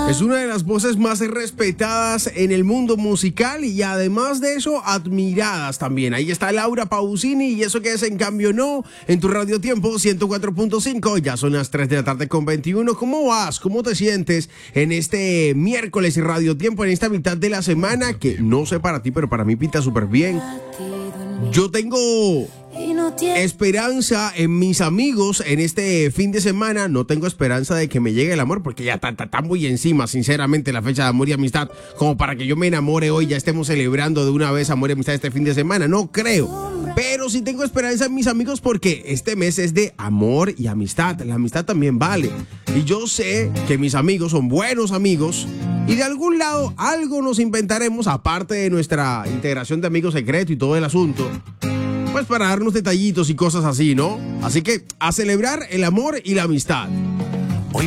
Es una de las voces más respetadas en el mundo musical y además de eso, admiradas también. Ahí está Laura Pausini y eso que es En Cambio No, en tu Radio Tiempo 104.5. Ya son las 3 de la tarde con 21. ¿Cómo vas? ¿Cómo te sientes en este miércoles Radio Tiempo, en esta mitad de la semana? Que no sé para ti, pero para mí pinta súper bien. Yo tengo esperanza en mis amigos en este fin de semana. No tengo esperanza de que me llegue el amor porque ya está muy encima, sinceramente, la fecha de amor y amistad como para que yo me enamore hoy, ya estemos celebrando de una vez amor y amistad este fin de semana. No creo. Pero sí tengo esperanza en mis amigos porque este mes es de amor y amistad. La amistad también vale. Y yo sé que mis amigos son buenos amigos y de algún lado algo nos inventaremos, aparte de nuestra integración de amigos secreto y todo el asunto, pues para darnos detallitos y cosas así, ¿no? Así que a celebrar el amor y la amistad.